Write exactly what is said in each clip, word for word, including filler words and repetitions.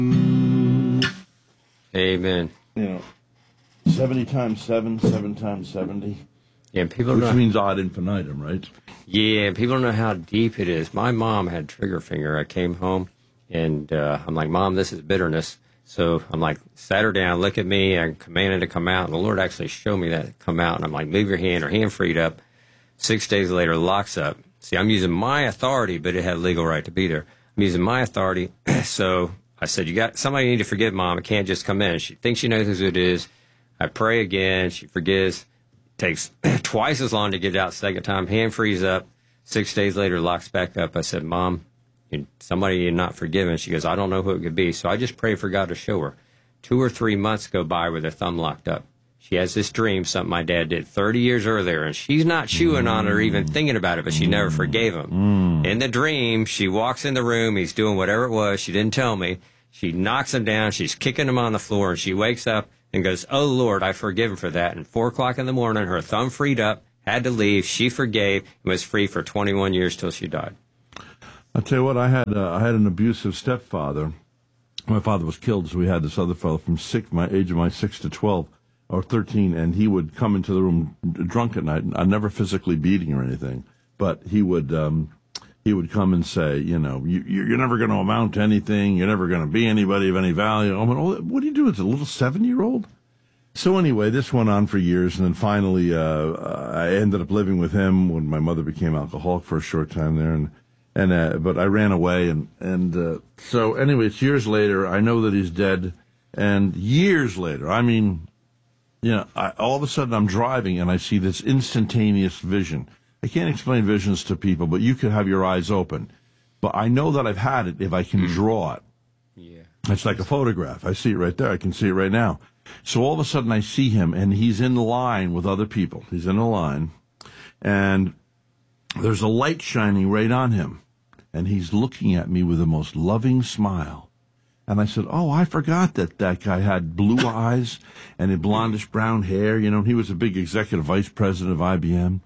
Amen. You know, seventy times seven, seven times seventy. Yeah, people Which know, means ad infinitum, right? Yeah, people don't know how deep it is. My mom had trigger finger. I came home, and uh, I'm like, Mom, this is bitterness. So I'm like, sat her down, look at me, I commanded to come out, and the Lord actually showed me that come out, and I'm like, move your hand, her hand freed up. Six days later, locks up. See, I'm using my authority, but it had legal right to be there. I'm using my authority, so I said, you got somebody you need to forgive, Mom. It can't just come in. She thinks she knows who it is. I pray again. She forgives. Takes twice as long to get it out second time. Hand frees up. Six days later, locks back up. I said, Mom, somebody you're not forgiven. She goes, I don't know who it could be. So I just pray for God to show her. Two or three months go by with her thumb locked up. She has this dream, something my dad did thirty years earlier, and she's not chewing mm. on it or even thinking about it, but she mm. never forgave him. Mm. In the dream, she walks in the room. He's doing whatever it was. She didn't tell me. She knocks him down. She's kicking him on the floor, and she wakes up and goes, oh, Lord, I forgive him for that. And four o'clock in the morning, her thumb freed up, had to leave. She forgave and was free for twenty-one years till she died. I'll tell you what, I had uh, I had an abusive stepfather. My father was killed, so we had this other fellow from six, my age of my six to twelve or thirteen, and he would come into the room drunk at night. I never physically beating or anything, but he would um, he would come and say, you know, you, you're never going to amount to anything. You're never going to be anybody of any value. I went, oh, what do you do? It's a little seven-year-old. So anyway, this went on for years, and then finally uh, I ended up living with him when my mother became alcoholic for a short time there, and and uh, but I ran away, and and uh, so anyway, it's years later. I know that he's dead, and years later, I mean, you know, I, all of a sudden I'm driving and I see this instantaneous vision. I can't explain visions to people, but you could have your eyes open. But I know that I've had it if I can draw it. Yeah, it's like a photograph. I see it right there. I can see it right now. So all of a sudden I see him, and he's in line with other people. He's in a line, and there's a light shining right on him, and he's looking at me with the most loving smile. And I said, oh, I forgot that that guy had blue eyes and a blondish brown hair. You know, he was a big executive vice president of I B M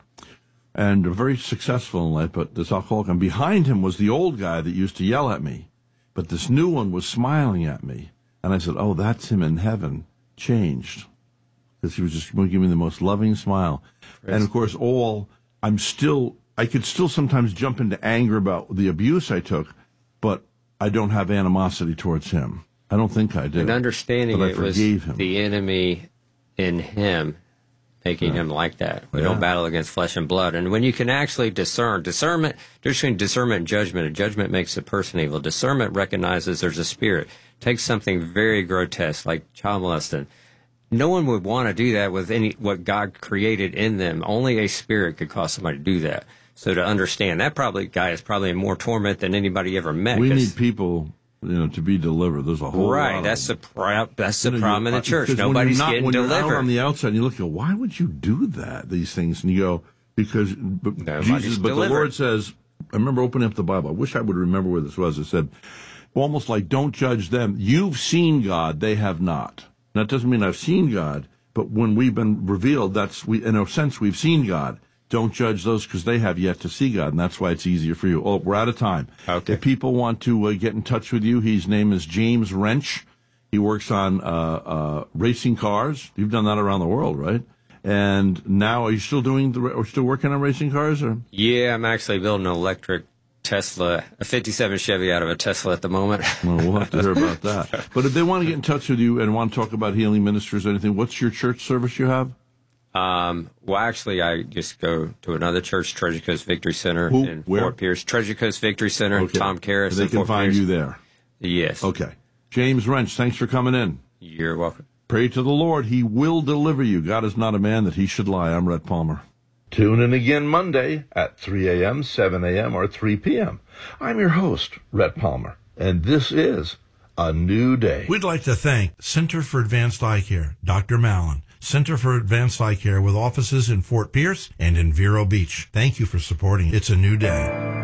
and very successful in life, but this alcoholic. And behind him was the old guy that used to yell at me, but this new one was smiling at me. And I said, oh, that's him in heaven, changed, because he was just giving me the most loving smile. Praise. And, of course, all I'm still, I could still sometimes jump into anger about the abuse I took, but I don't have animosity towards him. I don't think I do. And understanding but I it was him. the enemy in him making yeah. him like that. We yeah. don't battle against flesh and blood. And when you can actually discern, discernment, there's between discernment and judgment. And judgment makes a person evil. Discernment recognizes there's a spirit. Takes something very grotesque, like child molesting. No one would want to do that with any what God created in them. Only a spirit could cause somebody to do that. So to understand, that probably guy is probably in more torment than anybody ever met. We need people, you know, to be delivered. There's a whole right. lot that's of the pro- that's the you know, problem in the church. when Nobody's not, getting when delivered. You're out on the outside, and you look and go, why would you do that? These things, and you go, because but Jesus. But delivered. The Lord says, I remember opening up the Bible. I wish I would remember where this was. It said, almost like, don't judge them. You've seen God; they have not. That doesn't mean I've seen God, but when we've been revealed, that's we in a sense we've seen God. Don't judge those because they have yet to see God, and that's why it's easier for you. Oh, we're out of time. Okay. If people want to uh, get in touch with you, his name is James Wrench. He works on uh, uh, racing cars. You've done that around the world, right? And now, are you still doing the? Or still working on racing cars? Or yeah, I'm actually building an electric Tesla, a fifty-seven Chevy out of a Tesla at the moment. Well, we'll have to hear about that. But if they want to get in touch with you and want to talk about healing ministers or anything, what's your church service you have? Um, well, actually, I just go to another church, Treasure Coast Victory Center Who? in Where? Fort Pierce. Treasure Coast Victory Center, Okay. Tom Karras. They can Fort find Pierce. you there. Yes. Okay. James Wrench, thanks for coming in. You're welcome. Pray to the Lord. He will deliver you. God is not a man that he should lie. I'm Rhett Palmer. Tune in again Monday at three a.m., seven a.m., or three p.m. I'm your host, Rhett Palmer, and this is A New Day. We'd like to thank Center for Advanced Eye Care, Doctor Mallon. Center for Advanced Eye Care with offices in Fort Pierce and in Vero Beach. Thank you for supporting It's a New Day.